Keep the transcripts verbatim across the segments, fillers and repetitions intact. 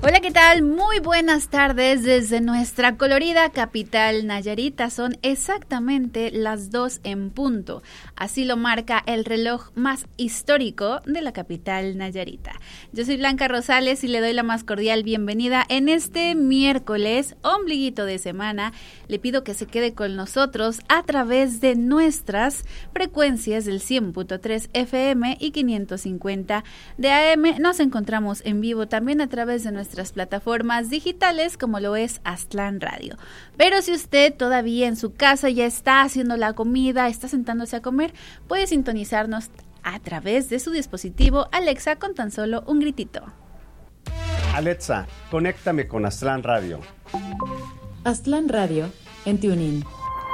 Hola, ¿qué tal? Muy buenas tardes desde nuestra colorida capital Nayarita. Son exactamente las dos en punto. Así lo marca el reloj más histórico de la capital Nayarita. Yo soy Blanca Rosales y le doy la más cordial bienvenida en este miércoles, ombliguito de semana. Le pido que se quede con nosotros a través de nuestras frecuencias del cien punto tres F M y quinientos cincuenta de A M. Nos encontramos en vivo también a través de nuestra nuestras plataformas digitales como lo es Aztlán Radio. Pero si usted todavía en su casa ya está haciendo la comida, está sentándose a comer, puede sintonizarnos a través de su dispositivo Alexa con tan solo un gritito. Alexa, conéctame con Aztlán Radio. Aztlán Radio en TuneIn.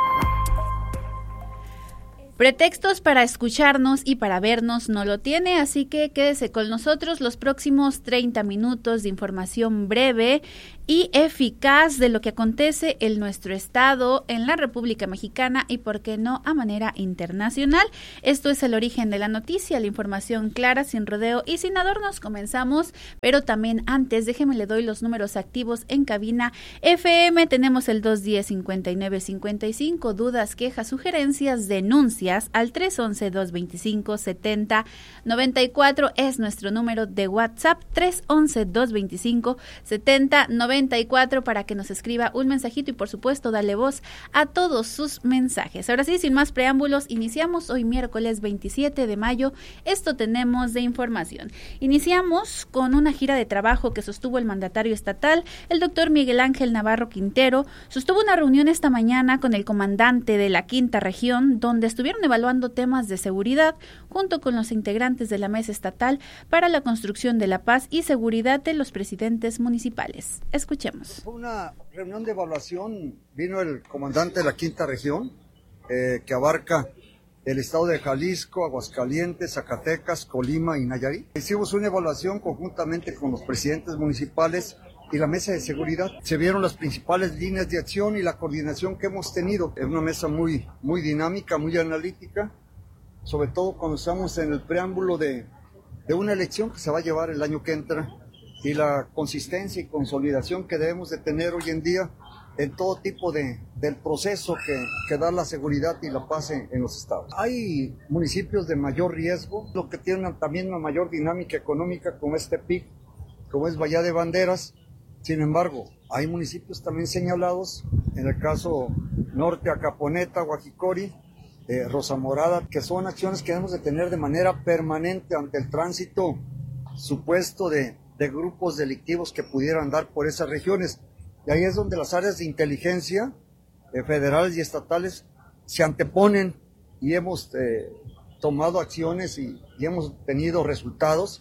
Pretextos para escucharnos y para vernos no lo tiene, así que quédese con nosotros los próximos treinta minutos de información breve y eficaz de lo que acontece en nuestro estado, en la República Mexicana y, por qué no, a manera internacional. Esto es El Origen de la Noticia, la información clara, sin rodeo y sin adornos. Comenzamos, pero también antes, déjeme le doy los números activos en cabina F M. Tenemos el dos diez, cincuenta y nueve cincuenta y cinco, dudas, quejas, sugerencias, denuncias al tres once, dos veinticinco, setenta noventa y cuatro es nuestro número de WhatsApp, tres once, dos veinticinco, setenta noventa y cuatro para que nos escriba un mensajito y por supuesto darle voz a todos sus mensajes. Ahora sí, sin más preámbulos, iniciamos hoy miércoles veintisiete de mayo. Esto tenemos de información. Iniciamos con una gira de trabajo que sostuvo el mandatario estatal, el doctor Miguel Ángel Navarro Quintero. Sostuvo una reunión esta mañana con el comandante de la quinta región, donde estuvieron evaluando temas de seguridad junto con los integrantes de la mesa estatal para la construcción de la paz y seguridad de los presidentes municipales. Escuchemos. Fue una reunión de evaluación, vino el comandante de la quinta región, eh, que abarca el estado de Jalisco, Aguascalientes, Zacatecas, Colima y Nayarit. Hicimos una evaluación conjuntamente con los presidentes municipales y la mesa de seguridad. Se vieron las principales líneas de acción y la coordinación que hemos tenido. Es una mesa muy, muy dinámica, muy analítica, sobre todo cuando estamos en el preámbulo de, de una elección que se va a llevar el año que entra, y la consistencia y consolidación que debemos de tener hoy en día en todo tipo de, del proceso que, que da la seguridad y la paz en, en los estados. Hay municipios de mayor riesgo, lo que tienen también una mayor dinámica económica como este P I C, como es Bahía de Banderas. Sin embargo, hay municipios también señalados, en el caso norte, Acaponeta, Guajicori, eh, Rosa Morada, que son acciones que debemos de tener de manera permanente ante el tránsito supuesto de de grupos delictivos que pudieran andar por esas regiones. Y ahí es donde las áreas de inteligencia eh, federales y estatales se anteponen y hemos eh, tomado acciones y, y hemos tenido resultados.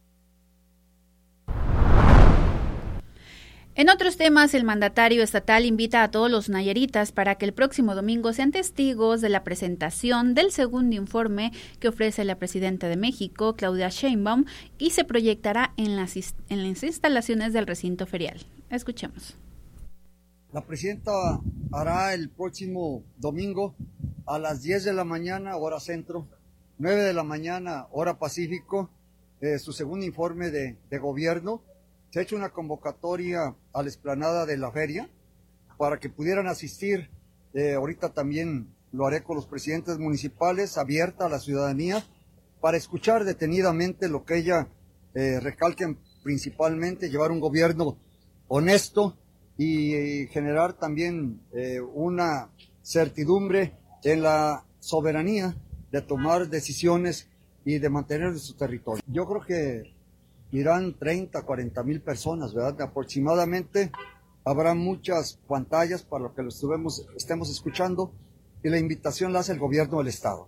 En otros temas, el mandatario estatal invita a todos los nayaritas para que el próximo domingo sean testigos de la presentación del segundo informe que ofrece la presidenta de México, Claudia Sheinbaum, y se proyectará en las, en las instalaciones del recinto ferial. Escuchemos. La presidenta hará el próximo domingo a las diez de la mañana, hora centro, nueve de la mañana, hora pacífico, eh, su segundo informe de, de gobierno. Se ha hecho una convocatoria a la explanada de la feria para que pudieran asistir. Eh, ahorita también lo haré con los presidentes municipales, abierta a la ciudadanía, para escuchar detenidamente lo que ella eh, recalquen principalmente, llevar un gobierno honesto y eh, generar también eh, una certidumbre en la soberanía de tomar decisiones y de mantener su territorio. Yo creo que irán treinta, cuarenta mil personas, ¿verdad? Aproximadamente. Habrá muchas pantallas para lo que lo estuvemos, estemos escuchando, y la invitación la hace el gobierno del estado.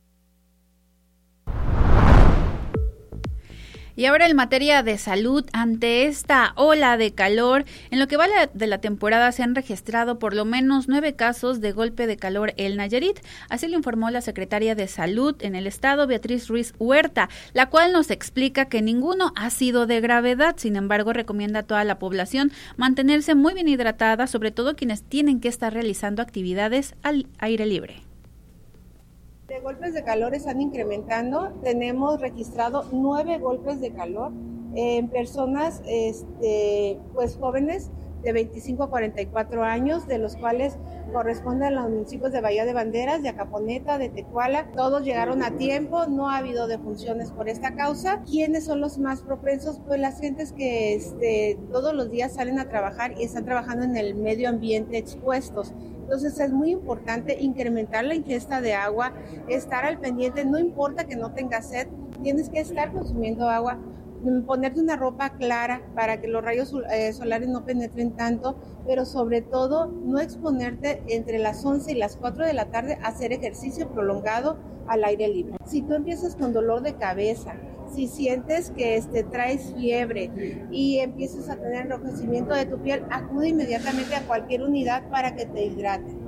Y ahora en materia de salud, ante esta ola de calor, en lo que va de la temporada se han registrado por lo menos nueve casos de golpe de calor en Nayarit. Así lo informó la secretaria de Salud en el estado, Beatriz Ruiz Huerta, la cual nos explica que ninguno ha sido de gravedad. Sin embargo, recomienda a toda la población mantenerse muy bien hidratada, sobre todo quienes tienen que estar realizando actividades al aire libre. De golpes de calor están incrementando, tenemos registrado nueve golpes de calor en personas este, pues jóvenes de veinticinco a cuarenta y cuatro años, de los cuales corresponden a los municipios de Bahía de Banderas, de Acaponeta, de Tecuala. Todos llegaron a tiempo, no ha habido defunciones por esta causa. ¿Quiénes son los más propensos? Pues las gentes que este, todos los días salen a trabajar y están trabajando en el medio ambiente expuestos. Entonces es muy importante incrementar la ingesta de agua, estar al pendiente, no importa que no tengas sed, tienes que estar consumiendo agua, ponerte una ropa clara para que los rayos eh, solares no penetren tanto, pero sobre todo no exponerte entre las once y las cuatro de la tarde a hacer ejercicio prolongado al aire libre. Si tú empiezas con dolor de cabeza, si sientes que este, traes fiebre y empiezas a tener enrojecimiento de tu piel, acude inmediatamente a cualquier unidad para que te hidraten.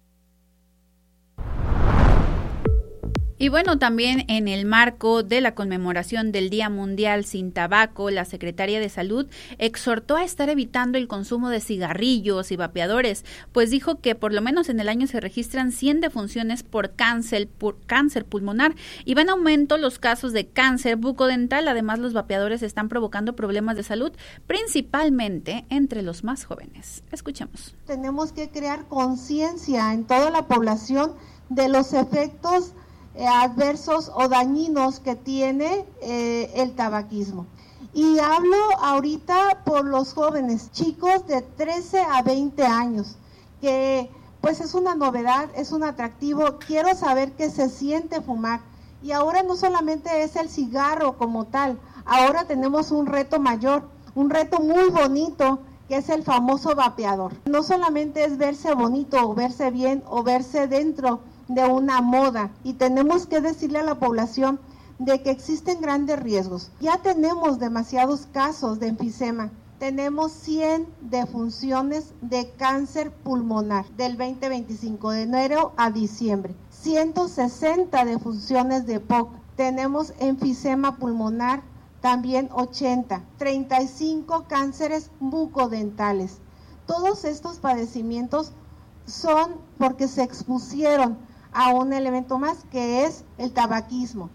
Y bueno, también en el marco de la conmemoración del Día Mundial sin Tabaco, la Secretaría de Salud exhortó a estar evitando el consumo de cigarrillos y vapeadores, pues dijo que por lo menos en el año se registran cien defunciones por cáncer, por cáncer pulmonar y van en aumento los casos de cáncer bucodental. Además, los vapeadores están provocando problemas de salud, principalmente entre los más jóvenes. Escuchemos. Tenemos que crear conciencia en toda la población de los efectos Eh, adversos o dañinos que tiene eh, el tabaquismo. Y hablo ahorita por los jóvenes, chicos de trece a veinte años, que pues es una novedad, es un atractivo, quiero saber qué se siente fumar. Y ahora no solamente es el cigarro como tal, ahora tenemos un reto mayor, un reto muy bonito, que es el famoso vapeador. No solamente es verse bonito o verse bien o verse dentro de una moda, y tenemos que decirle a la población de que existen grandes riesgos. Ya tenemos demasiados casos de enfisema, tenemos cien defunciones de cáncer pulmonar del veinte veinticinco, de enero a diciembre, ciento sesenta defunciones de P O C, tenemos enfisema pulmonar también ochenta, treinta y cinco cánceres bucodentales. Todos estos padecimientos son porque se expusieron a un elemento más, que es el tabaquismo.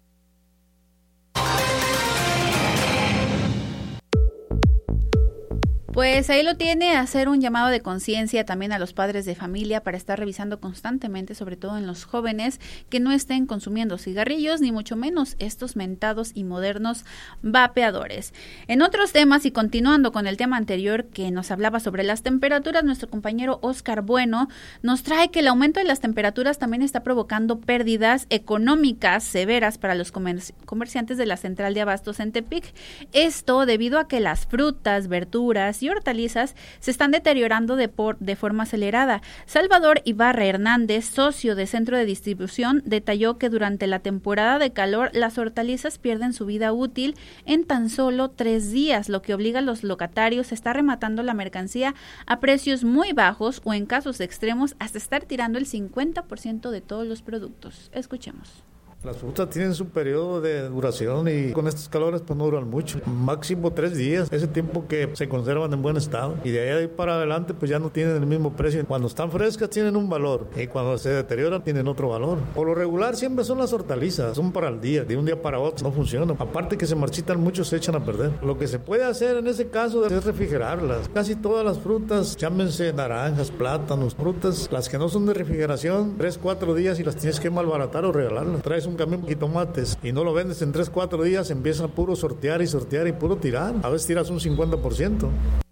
Pues ahí lo tiene, hacer un llamado de conciencia también a los padres de familia para estar revisando constantemente, sobre todo en los jóvenes, que no estén consumiendo cigarrillos, ni mucho menos estos mentados y modernos vapeadores. En otros temas, y continuando con el tema anterior que nos hablaba sobre las temperaturas, nuestro compañero Oscar Bueno nos trae que el aumento de las temperaturas también está provocando pérdidas económicas severas para los comer- comerciantes de la central de abastos en Tepic. Esto debido a que las frutas, verduras y hortalizas se están deteriorando de, por, de forma acelerada. Salvador Ibarra Hernández, socio de Centro de Distribución, detalló que durante la temporada de calor las hortalizas pierden su vida útil en tan solo tres días, lo que obliga a los locatarios a estar rematando la mercancía a precios muy bajos o en casos extremos hasta estar tirando el cincuenta por ciento de todos los productos. Escuchemos. Las frutas tienen su periodo de duración y con estos calores pues no duran mucho, máximo tres días, ese tiempo que se conservan en buen estado, y de ahí para adelante pues ya no tienen el mismo precio. Cuando están frescas tienen un valor y cuando se deterioran tienen otro valor. Por lo regular siempre son las hortalizas, son para el día, de un día para otro no funcionan, aparte que se marchitan mucho, se echan a perder. Lo que se puede hacer en ese caso es refrigerarlas. Casi todas las frutas, llámense naranjas, plátanos, frutas, las que no son de refrigeración, tres, cuatro días y las tienes que malbaratar o regalarlas. Traes un camión de tomates y no lo vendes en tres, cuatro días, empiezan a puro sortear y sortear y puro tirar. A veces tiras un cincuenta por ciento.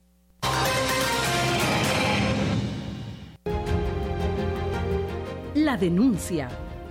La denuncia.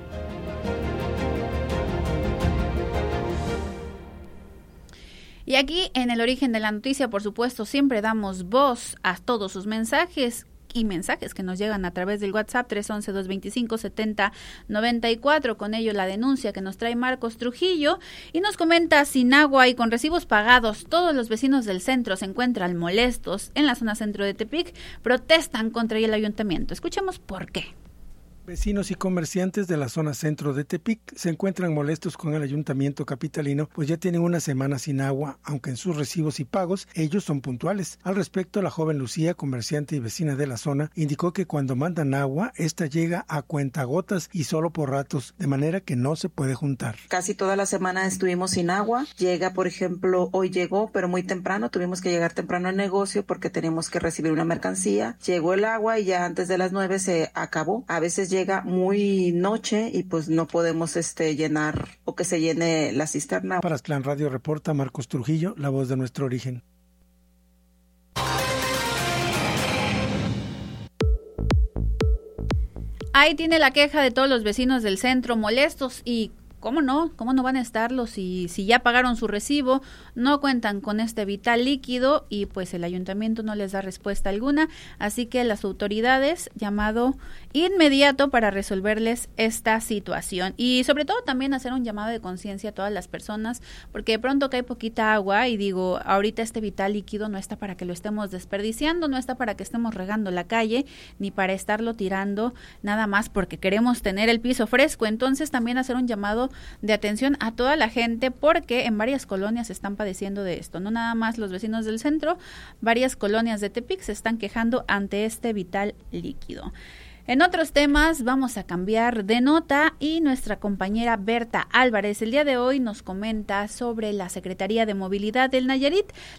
Y aquí en el origen de la noticia, por supuesto, siempre damos voz a todos sus mensajes y mensajes que nos llegan a través del WhatsApp tres once, dos veinticinco, setenta, noventa y cuatro. Con ello la denuncia que nos trae Marcos Trujillo y nos comenta: sin agua y con recibos pagados, todos los vecinos del centro se encuentran molestos. En la zona centro de Tepic protestan contra el ayuntamiento. Escuchemos por qué. Vecinos y comerciantes de la zona centro de Tepic se encuentran molestos con el ayuntamiento capitalino, pues ya tienen una semana sin agua, aunque en sus recibos y pagos ellos son puntuales. Al respecto, la joven Lucía, comerciante y vecina de la zona, indicó que cuando mandan agua, esta llega a cuentagotas y solo por ratos, de manera que no se puede juntar. Casi toda la semana estuvimos sin agua. Llega, por ejemplo, hoy llegó, pero muy temprano, tuvimos que llegar temprano al negocio porque teníamos que recibir una mercancía. Llegó el agua y ya antes de las nueve se acabó. A veces llega muy noche y pues no podemos este llenar o que se llene la cisterna. Para Aztlán Radio reporta Marcos Trujillo, la voz de nuestro origen. Ahí tiene la queja de todos los vecinos del centro molestos y ¿cómo no? ¿Cómo no van a estarlo si, si ya pagaron su recibo, no cuentan con este vital líquido y pues el ayuntamiento no les da respuesta alguna? Así que las autoridades, llamado inmediato para resolverles esta situación y sobre todo también hacer un llamado de conciencia a todas las personas, porque de pronto cae poquita agua y digo, ahorita este vital líquido no está para que lo estemos desperdiciando, no está para que estemos regando la calle, ni para estarlo tirando nada más porque queremos tener el piso fresco. Entonces también hacer un llamado de atención a toda la gente porque en varias colonias están padeciendo de esto, no nada más los vecinos del centro, varias colonias de Tepic se están quejando ante este vital líquido. En otros temas vamos a cambiar de nota y nuestra compañera Berta Álvarez el día de hoy nos comenta sobre la Secretaría de Movilidad del Nayarit.